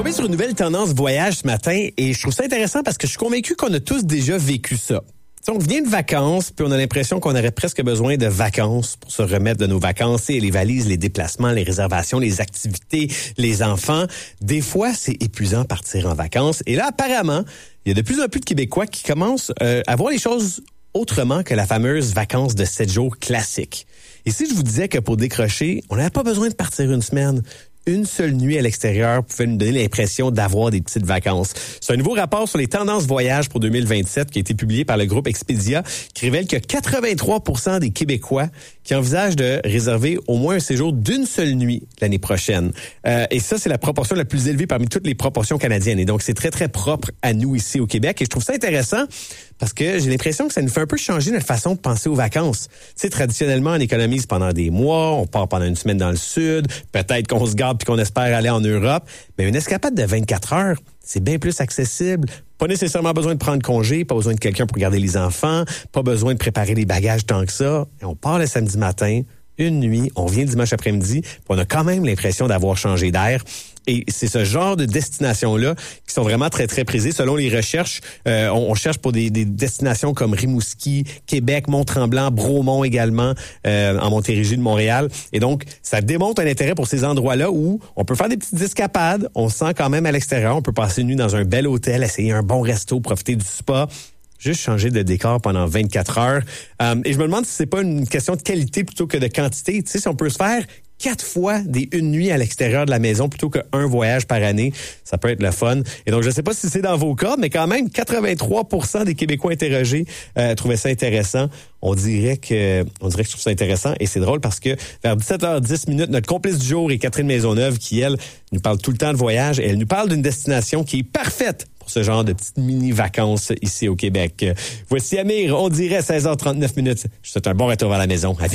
tombé sur une nouvelle tendance voyage ce matin et je trouve ça intéressant parce que je suis convaincu qu'on a tous déjà vécu ça. T'sais, on vient de vacances, puis on a l'impression qu'on aurait presque besoin de vacances pour se remettre de nos vacances. Et les valises, les déplacements, les réservations, les activités, les enfants. Des fois, c'est épuisant de partir en vacances. Et là, apparemment, il y a de plus en plus de Québécois qui commencent à voir les choses autrement que la fameuse vacances de 7 jours classique. Et si je vous disais que pour décrocher, on n'avait pas besoin de partir une semaine, une seule nuit à l'extérieur pouvait nous donner l'impression d'avoir des petites vacances. C'est un nouveau rapport sur les tendances voyage pour 2027 qui a été publié par le groupe Expedia qui révèle que 83% des Québécois qui envisagent de réserver au moins un séjour d'une seule nuit l'année prochaine. Et ça, c'est la proportion la plus élevée parmi toutes les proportions canadiennes. Et donc, c'est très, très propre à nous ici au Québec. Et je trouve ça intéressant parce que j'ai l'impression que ça nous fait un peu changer notre façon de penser aux vacances. Tu sais, traditionnellement, on économise pendant des mois, on part pendant une semaine dans le sud, peut-être qu'on se garde puis qu'on espère aller en Europe. Mais une escapade de 24 heures, c'est bien plus accessible. Pas nécessairement besoin de prendre congé, pas besoin de quelqu'un pour garder les enfants, pas besoin de préparer les bagages tant que ça. Et on part le samedi matin, une nuit, on vient dimanche après-midi, puis on a quand même l'impression d'avoir changé d'air. Et c'est ce genre de destinations-là qui sont vraiment très, très prisées. Selon les recherches, on cherche pour des destinations comme Rimouski, Québec, Mont-Tremblant, Bromont également, en Montérégie de Montréal. Et donc, ça démontre un intérêt pour ces endroits-là où on peut faire des petites escapades, on se sent quand même à l'extérieur, on peut passer une nuit dans un bel hôtel, essayer un bon resto, profiter du spa, juste changer de décor pendant 24 heures. Et je me demande si c'est pas une question de qualité plutôt que de quantité. Tu sais, si on peut se faire 4 fois une nuit à l'extérieur de la maison plutôt qu'un voyage par année, ça peut être le fun. Et donc, je ne sais pas si c'est dans vos cas, mais quand même, 83% des Québécois interrogés trouvaient ça intéressant. On dirait que je trouve ça intéressant. Et c'est drôle parce que vers 17h10, notre complice du jour est Catherine Maisonneuve qui, elle, nous parle tout le temps de voyage. Et elle nous parle d'une destination qui est parfaite pour ce genre de petites mini-vacances ici au Québec. Voici Amir, on dirait 16h39. Je vous souhaite un bon retour à la maison.